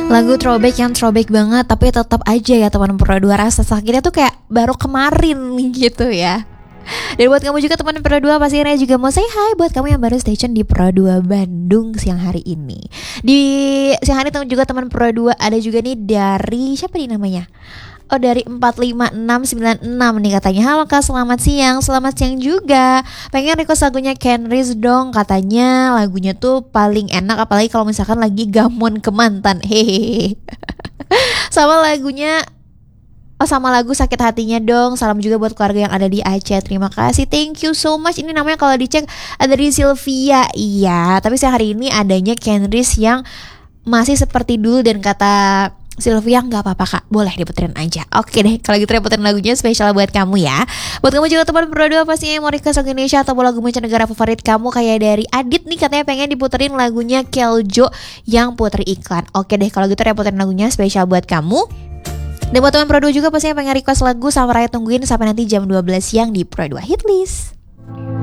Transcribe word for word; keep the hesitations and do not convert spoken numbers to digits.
Lagu throwback yang throwback banget, tapi tetap aja ya teman Pro dua, rasa sakitnya tuh kayak baru kemarin gitu ya. Dan buat kamu juga teman Pro dua, pasti Raya juga mau say hi buat kamu yang baru stay tune di Pro dua Bandung siang hari ini. Di siang hari juga teman Pro dua ada juga nih dari siapa nih namanya? Oh, dari empat lima enam sembilan enam nih katanya. Halo Kak, selamat siang. Selamat siang juga. Pengen request lagunya Kenris dong. Katanya lagunya tuh paling enak apalagi kalau misalkan lagi gamon ke mantan. Hehehe. Sama lagunya Oh sama lagu Sakit Hatinya dong. Salam juga buat keluarga yang ada di Aceh. Terima kasih, thank you so much. Ini namanya kalau dicek ada dari Sylvia. Iya, tapi saya hari ini adanya Kenris yang masih seperti dulu. Dan kata Sylvia nggak apa-apa Kak, boleh diputerin aja. Oke deh, kalau gitu puterin lagunya spesial buat kamu ya. Buat kamu juga teman Pro dua pastinya yang mau request lagu Indonesia atau lagu mancanegara favorit kamu, kayak dari Adit nih katanya pengen diputerin lagunya Keljo yang puter iklan. Oke deh, kalau gitu puterin lagunya spesial buat kamu. Dan buat teman Pro dua juga pastinya pengen request lagu, sama Raya tungguin sampai nanti jam dua belas siang di Pro dua Hitlist.